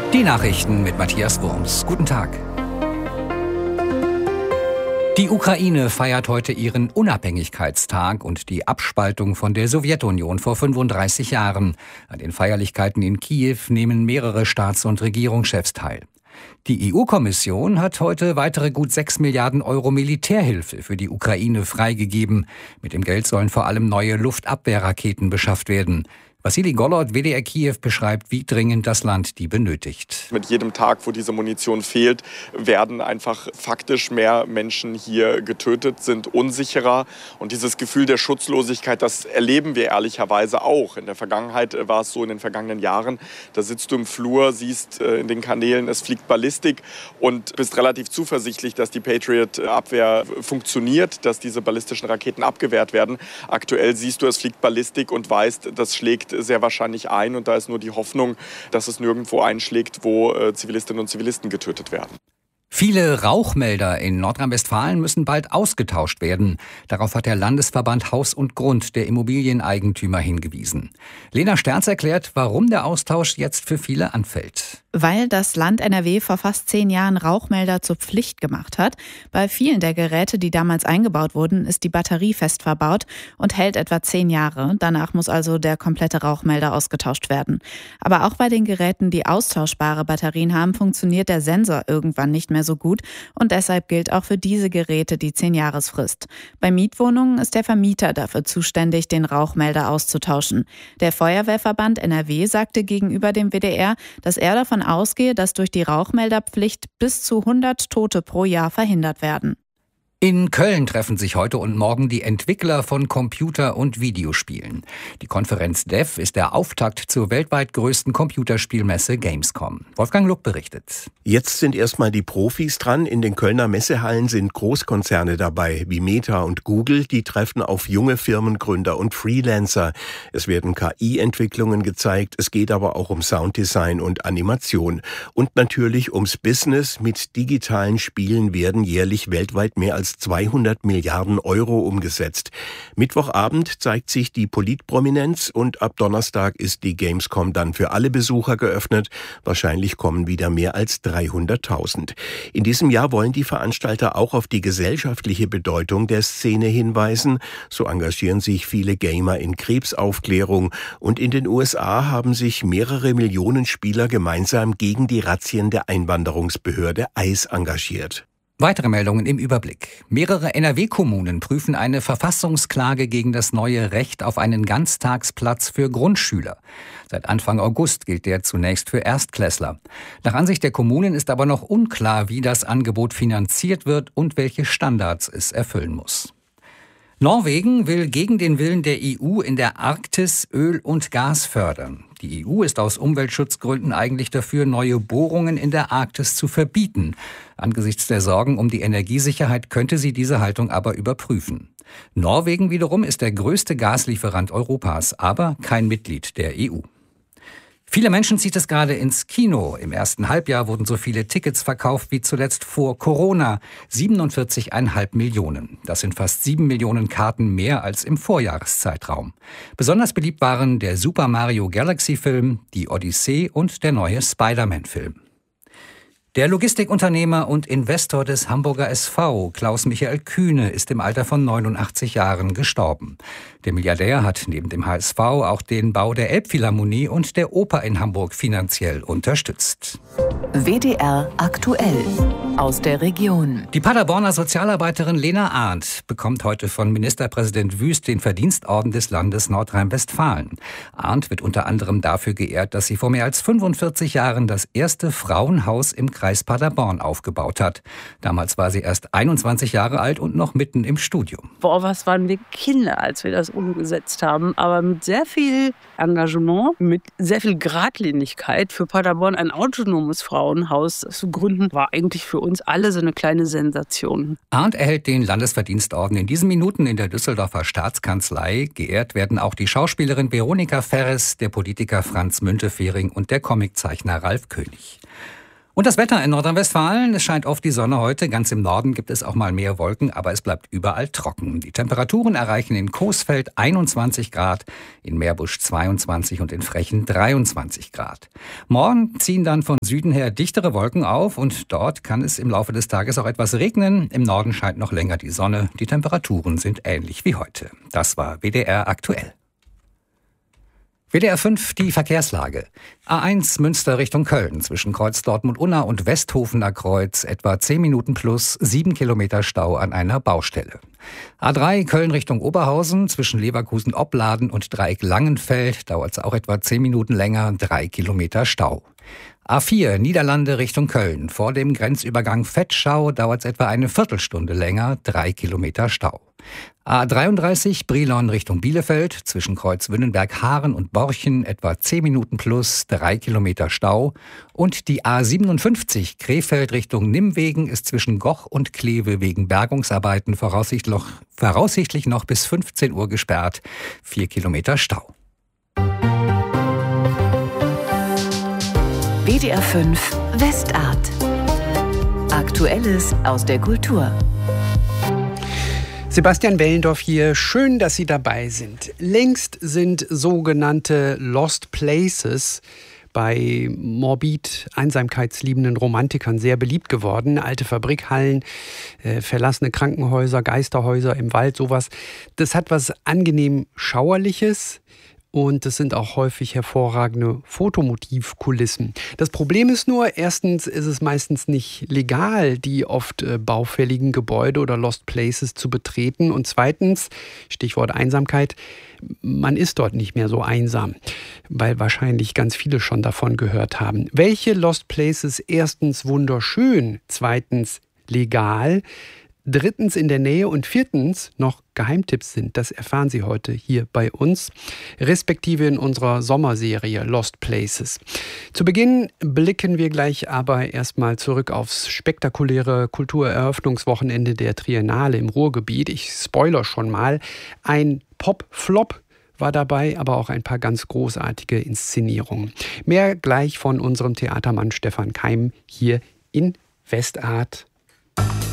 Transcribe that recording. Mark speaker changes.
Speaker 1: Die Nachrichten mit Matthias Wurms. Guten Tag. Die Ukraine feiert heute ihren Unabhängigkeitstag und die Abspaltung von der Sowjetunion vor 35 Jahren. An den Feierlichkeiten in Kiew nehmen mehrere Staats- und Regierungschefs teil. Die EU-Kommission hat heute weitere gut 6 Milliarden Euro Militärhilfe für die Ukraine freigegeben. Mit dem Geld sollen vor allem neue Luftabwehrraketen beschafft werden. Wassili Golod, WDR Kiew, beschreibt, wie dringend das Land die benötigt.
Speaker 2: Mit jedem Tag, wo diese Munition fehlt, werden einfach faktisch mehr Menschen hier getötet, sind unsicherer. Und dieses Gefühl der Schutzlosigkeit, das erleben wir ehrlicherweise auch. In der Vergangenheit war es so, in den vergangenen Jahren, da sitzt du im Flur, siehst in den Kanälen, es fliegt Ballistik und bist relativ zuversichtlich, dass die Patriot-Abwehr funktioniert, dass diese ballistischen Raketen abgewehrt werden. Aktuell siehst du, es fliegt Ballistik und weißt, das schlägt sehr wahrscheinlich ein. Und da ist nur die Hoffnung, dass es nirgendwo einschlägt, wo Zivilistinnen und Zivilisten getötet werden.
Speaker 1: Viele Rauchmelder in Nordrhein-Westfalen müssen bald ausgetauscht werden. Darauf hat der Landesverband Haus und Grund der Immobilieneigentümer hingewiesen. Lena Sterz erklärt, warum der Austausch jetzt für viele anfällt.
Speaker 3: Weil das Land NRW vor fast 10 Jahren Rauchmelder zur Pflicht gemacht hat. Bei vielen der Geräte, die damals eingebaut wurden, ist die Batterie fest verbaut und hält etwa 10 Jahre. Danach muss also der komplette Rauchmelder ausgetauscht werden. Aber auch bei den Geräten, die austauschbare Batterien haben, funktioniert der Sensor irgendwann nicht mehr so gut. Und deshalb gilt auch für diese Geräte die 10-Jahresfrist. Bei Mietwohnungen ist der Vermieter dafür zuständig, den Rauchmelder auszutauschen. Der Feuerwehrverband NRW sagte gegenüber dem WDR, dass er davon ausgehe, dass durch die Rauchmelderpflicht bis zu 100 Tote pro Jahr verhindert werden.
Speaker 1: In Köln treffen sich heute und morgen die Entwickler von Computer- und Videospielen. Die Konferenz DEF ist der Auftakt zur weltweit größten Computerspielmesse Gamescom. Wolfgang Luck berichtet.
Speaker 4: Jetzt sind erstmal die Profis dran. In den Kölner Messehallen sind Großkonzerne dabei, wie Meta und Google. Die treffen auf junge Firmengründer und Freelancer. Es werden KI-Entwicklungen gezeigt. Es geht aber auch um Sounddesign und Animation. Und natürlich ums Business. Mit digitalen Spielen werden jährlich weltweit mehr als 200 Milliarden Euro umgesetzt. Mittwochabend zeigt sich die Politprominenz und ab Donnerstag ist die Gamescom dann für alle Besucher geöffnet. Wahrscheinlich kommen wieder mehr als 300.000. In diesem Jahr wollen die Veranstalter auch auf die gesellschaftliche Bedeutung der Szene hinweisen. So engagieren sich viele Gamer in Krebsaufklärung. Und in den USA haben sich mehrere Millionen Spieler gemeinsam gegen die Razzien der Einwanderungsbehörde ICE engagiert.
Speaker 1: Weitere Meldungen im Überblick. Mehrere NRW-Kommunen prüfen eine Verfassungsklage gegen das neue Recht auf einen Ganztagsplatz für Grundschüler. Seit Anfang August gilt der zunächst für Erstklässler. Nach Ansicht der Kommunen ist aber noch unklar, wie das Angebot finanziert wird und welche Standards es erfüllen muss. Norwegen will gegen den Willen der EU in der Arktis Öl und Gas fördern. Die EU ist aus Umweltschutzgründen eigentlich dafür, neue Bohrungen in der Arktis zu verbieten. Angesichts der Sorgen um die Energiesicherheit könnte sie diese Haltung aber überprüfen. Norwegen wiederum ist der größte Gaslieferant Europas, aber kein Mitglied der EU. Viele Menschen zieht es gerade ins Kino. Im ersten Halbjahr wurden so viele Tickets verkauft wie zuletzt vor Corona. 47,5 Millionen. Das sind fast 7 Millionen Karten mehr als im Vorjahreszeitraum. Besonders beliebt waren der Super Mario Galaxy Film, die Odyssee und der neue Spider-Man Film. Der Logistikunternehmer und Investor des Hamburger SV, Klaus-Michael Kühne, ist im Alter von 89 Jahren gestorben. Der Milliardär hat neben dem HSV auch den Bau der Elbphilharmonie und der Oper in Hamburg finanziell unterstützt.
Speaker 5: WDR aktuell aus der Region.
Speaker 1: Die Paderborner Sozialarbeiterin Lena Arndt bekommt heute von Ministerpräsident Wüst den Verdienstorden des Landes Nordrhein-Westfalen. Arndt wird unter anderem dafür geehrt, dass sie vor mehr als 45 Jahren das erste Frauenhaus im Kreis Paderborn aufgebaut hat. Damals war sie erst 21 Jahre alt und noch mitten im Studium.
Speaker 6: Boah, was waren wir Kinder, als wir das umgesetzt haben. Aber mit sehr viel Engagement, mit sehr viel Geradlinigkeit für Paderborn ein autonomes Frauenhaus zu gründen, war eigentlich für uns alle so eine kleine Sensation.
Speaker 1: Arndt erhält den Landesverdienstorden in diesen Minuten in der Düsseldorfer Staatskanzlei. Geehrt werden auch die Schauspielerin Veronika Ferres, der Politiker Franz Müntefering und der Comiczeichner Ralf König. Und das Wetter in Nordrhein-Westfalen, es scheint oft die Sonne heute. Ganz im Norden gibt es auch mal mehr Wolken, aber es bleibt überall trocken. Die Temperaturen erreichen in Coesfeld 21 Grad, in Meerbusch 22 und in Frechen 23 Grad. Morgen ziehen dann von Süden her dichtere Wolken auf und dort kann es im Laufe des Tages auch etwas regnen. Im Norden scheint noch länger die Sonne. Die Temperaturen sind ähnlich wie heute. Das war WDR aktuell. WDR 5, die Verkehrslage. A1 Münster Richtung Köln zwischen Kreuz Dortmund-Unna und Westhofener Kreuz etwa 10 Minuten plus 7 Kilometer Stau an einer Baustelle. A3 Köln Richtung Oberhausen zwischen Leverkusen-Opladen und Dreieck Langenfeld dauert es auch etwa 10 Minuten länger, 3 Kilometer Stau. A4 Niederlande Richtung Köln. Vor dem Grenzübergang Vetschau dauert es etwa eine Viertelstunde länger, 3 Kilometer Stau. A33 Brilon Richtung Bielefeld zwischen Kreuz Wünnenberg-Haaren und Borchen etwa 10 Minuten plus 3 Kilometer Stau. Und die A57 Krefeld Richtung Nimwegen ist zwischen Goch und Kleve wegen Bergungsarbeiten voraussichtlich noch bis 15 Uhr gesperrt, 4 Kilometer Stau.
Speaker 5: WDR 5 Westart. Aktuelles aus der Kultur.
Speaker 7: Sebastian Wellendorf hier. Schön, dass Sie dabei sind. Längst sind sogenannte Lost Places bei morbid einsamkeitsliebenden Romantikern sehr beliebt geworden. Alte Fabrikhallen, verlassene Krankenhäuser, Geisterhäuser im Wald, sowas. Das hat was angenehm Schauerliches. Und es sind auch häufig hervorragende Fotomotivkulissen. Das Problem ist nur, erstens ist es meistens nicht legal, die oft baufälligen Gebäude oder Lost Places zu betreten. Und zweitens, Stichwort Einsamkeit, man ist dort nicht mehr so einsam, weil wahrscheinlich ganz viele schon davon gehört haben. Welche Lost Places erstens wunderschön, zweitens legal, drittens in der Nähe und viertens noch Geheimtipps sind, das erfahren Sie heute hier bei uns, respektive in unserer Sommerserie Lost Places. Zu Beginn blicken wir gleich aber erstmal zurück aufs spektakuläre Kultureröffnungswochenende der Triennale im Ruhrgebiet. Ich spoilere schon mal, ein Pop-Flop war dabei, aber auch ein paar ganz großartige Inszenierungen. Mehr gleich von unserem Theatermann Stefan Keim hier in Westart.